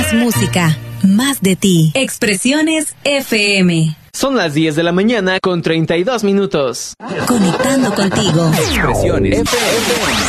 Más música, más de ti. Expresiones FM. Son las 10 de la mañana con 32 minutos. Conectando contigo. Expresiones FM.